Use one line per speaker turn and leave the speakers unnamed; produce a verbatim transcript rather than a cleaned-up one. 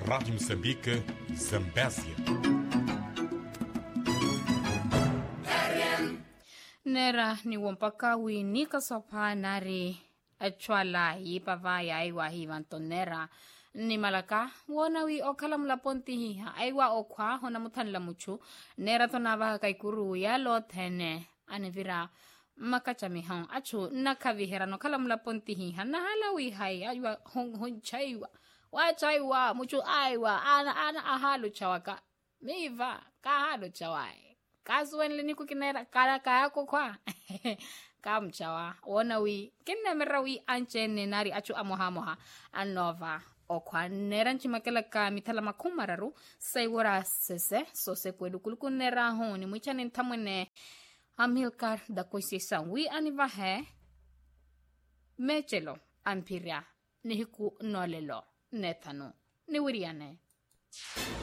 Rádio Moçambique, Zambésia.
Nera ni wampaka winika sopa nari achwala yipava ya iwa hivantonera ni malaka wona wi okala mulaponti hiha aiwa okwa hona mutanla muchu nera tonava kaikuru ya lothene anevira makacha mihon achu nakavihera no kala mulaponti hiha na hala wi hai aiwa hon hon chaiwa wa chaiwa muchu aiwa ana ana ahalo chawaka miva ka halo chawai kaswenle niku kinera kala kayako kwa kamchawa wona wi kinnemera wi anchene nari achu amoha moha anova okwa nera nchimakela ka mitala makumararu saiwara sese so se puedu kulkunera honi mwichane ntamwene Amilcar da koisisa wi aniva he mechelo ampiria nihiku nolelo netano ni wiriane